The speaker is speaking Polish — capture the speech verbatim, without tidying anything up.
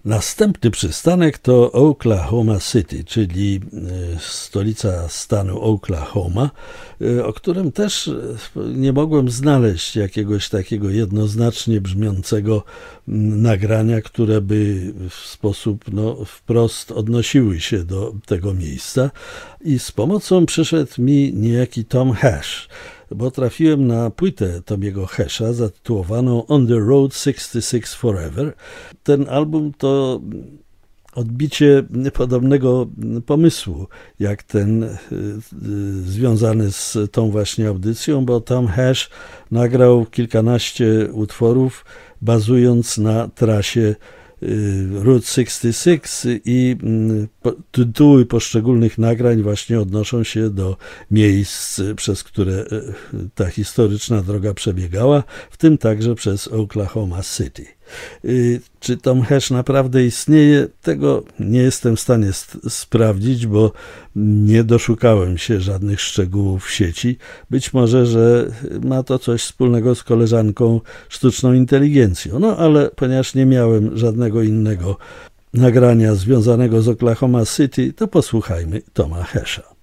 Następny przystanek to Oklahoma City, czyli stolica stanu Oklahoma, o którym też nie mogłem znaleźć jakiegoś takiego jednoznacznie brzmiącego nagrania, które by w sposób no, wprost odnosiły się do tego miejsca. I z pomocą przyszedł mi niejaki Tom Hash, bo trafiłem na płytę Tomiego Hasha zatytułowaną On the Road sześćdziesiąt sześć Forever. Ten album to odbicie podobnego pomysłu, jak ten y, y, związany z tą właśnie audycją, bo Tom Hash nagrał kilkanaście utworów bazując na trasie Route sześćdziesiąt sześć i tytuły poszczególnych nagrań właśnie odnoszą się do miejsc, przez które ta historyczna droga przebiegała, w tym także przez Oklahoma City. Czy Tom Hash naprawdę istnieje? Tego nie jestem w stanie sprawdzić, bo nie doszukałem się żadnych szczegółów w sieci. Być może, że ma to coś wspólnego z koleżanką sztuczną inteligencją. No ale ponieważ nie miałem żadnego innego nagrania związanego z Oklahoma City, to posłuchajmy Toma Hasha.